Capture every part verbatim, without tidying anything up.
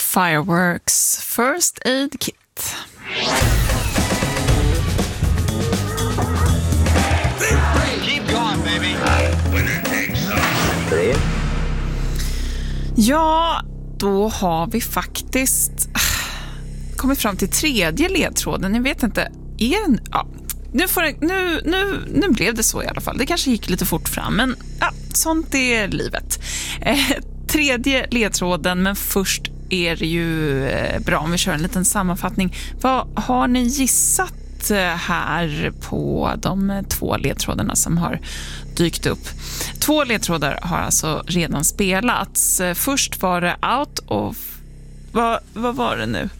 Fireworks First Aid Kit. Keep going, baby. Ja, då har vi faktiskt kommit fram till tredje ledtråden. Jag vet inte, är den... Ja, nu, får det, nu, nu, nu blev det så i alla fall. Det kanske gick lite fort fram, men ja, sånt är livet. Eh, tredje ledtråden, men först är det ju eh, bra om vi kör en liten sammanfattning. Vad har ni gissat här på de två ledtrådarna som har dykt upp? Två ledtrådar har alltså redan spelats. Först var det out of... Vad, vad var det nu?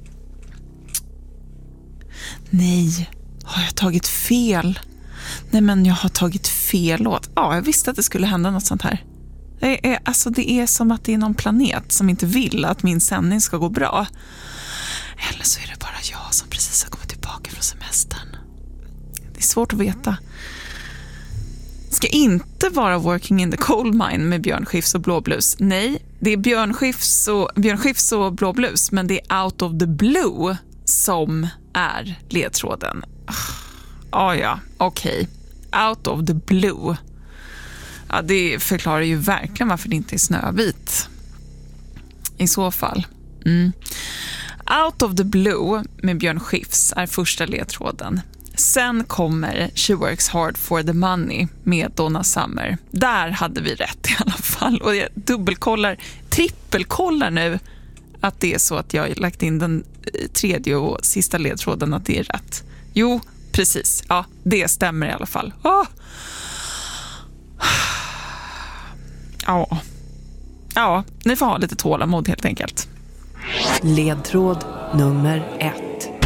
Nej, har jag tagit fel? Nej, men jag har tagit fel låt. Ja, jag visste att det skulle hända något sånt här. Det är, alltså det är som att det är någon planet som inte vill att min sändning ska gå bra. Eller så är det bara jag som precis har kommit tillbaka från semestern. Det är svårt att veta. Det ska inte vara Working in the Coal Mine med Björn Skifs och Blå Blues. Nej, det är Björn Skifs och, Björn Skifs och Blå Blues, men det är Out of the Blue som är ledtråden. Ah, ja, okej. Okay. Out of the Blue. Ja, det förklarar ju verkligen varför det inte är Snövit. I så fall. Mm. Out of the Blue med Björn Skifs är första ledtråden. Sen kommer She Works Hard for the Money med Donna Summer. Där hade vi rätt i alla fall. Och jag dubbelkollar, trippelkollar nu att det är så att jag har lagt in den tredje och sista ledtråden att det är rätt. Jo, precis. Ja, det stämmer i alla fall. Oh. Ja. Ja, ni får ha lite tålamod helt enkelt. Ledtråd nummer ett.